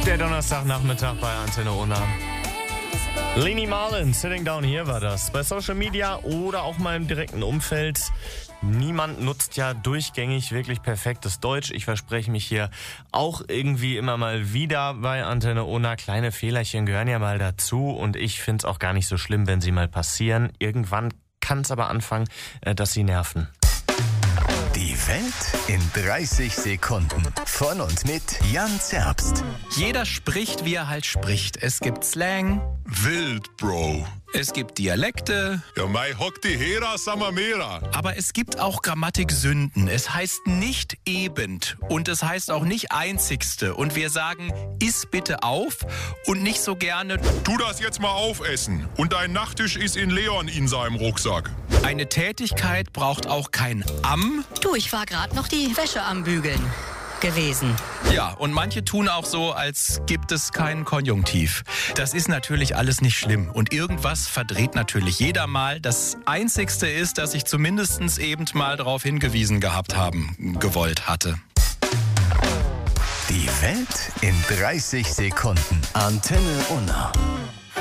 Der Donnerstagnachmittag bei Antenne Unna. Leni Marlin, Sitting Down Here war das. Bei Social Media oder auch mal im direkten Umfeld. Niemand nutzt ja durchgängig wirklich perfektes Deutsch. Ich verspreche mich hier auch irgendwie immer mal wieder bei Antenne Unna. Kleine Fehlerchen gehören ja mal dazu und ich finde es auch gar nicht so schlimm, wenn sie mal passieren. Irgendwann kann es aber anfangen, dass sie nerven. Die Welt in 30 Sekunden. Von und mit Jan Zerbst. Jeder spricht, wie er halt spricht. Es gibt Slang, Wild, Bro. es gibt Dialekte, Ja, mei hock die Hera Samamera. aber es gibt auch Grammatiksünden. Es heißt nicht eben und es heißt auch nicht einzigste. Und wir sagen, iss bitte auf und nicht so gerne, Tu das jetzt mal aufessen. Und dein Nachttisch ist in Leon in seinem Rucksack. eine Tätigkeit braucht auch kein am. Du, ich war gerade noch die Wäsche am Bügeln gewesen. Ja, und manche tun auch so, als gibt es keinen Konjunktiv. Das ist natürlich alles nicht schlimm. Und irgendwas verdreht natürlich jeder mal. Das Einzigste ist, dass ich zumindest eben mal darauf hingewiesen gehabt haben gewollt hatte. Die Welt in 30 Sekunden. Antenne Unna.